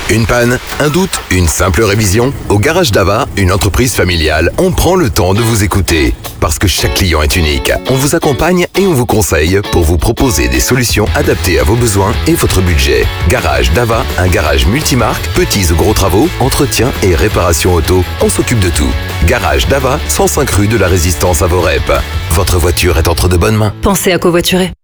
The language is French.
Une panne, un doute, une simple révision? Au Garage Dava, une entreprise familiale, on prend le temps de vous écouter. Parce que chaque client est unique, on vous accompagne et on vous conseille pour vous proposer des solutions adaptées à vos besoins et votre budget. Garage Dava, un garage multimarque, petits ou gros travaux, entretien et réparation auto, on s'occupe de tout. Garage Dava, 105 rue de la Résistance à Vorep. Votre voiture est entre de bonnes mains. Pensez à covoiturer.